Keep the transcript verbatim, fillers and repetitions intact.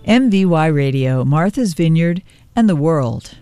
M V Y Radio, Martha's Vineyard, and the world.